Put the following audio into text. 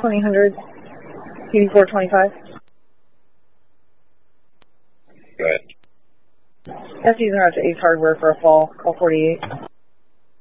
2000, PD425. Go ahead. That's using route to Ace Hardware for a fall. Call 48.